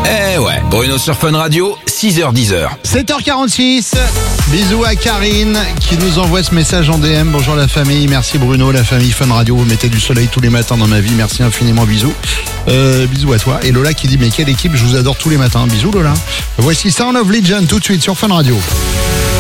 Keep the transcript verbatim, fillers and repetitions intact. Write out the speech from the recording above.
Eh ouais, Bruno sur Fun Radio, six heures dix. sept heures quarante-six, bisous à Karine qui nous envoie ce message en D M. Bonjour la famille, merci Bruno, la famille Fun Radio, vous mettez du soleil tous les matins dans ma vie, merci infiniment, bisous. Euh, bisous à toi. Et Lola qui dit mais quelle équipe, je vous adore tous les matins, bisous Lola. Voici Sound of Legend tout de suite sur Fun Radio.